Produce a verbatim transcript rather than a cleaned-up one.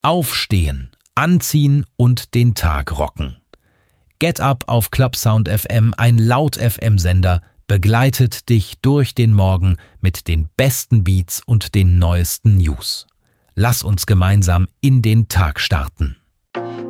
Aufstehen, anziehen und den Tag rocken. Get Up auf Clubsound F M, ein Laut-F M-Sender, begleitet dich durch den Morgen mit den besten Beats und den neuesten News. Lass uns gemeinsam in den Tag starten.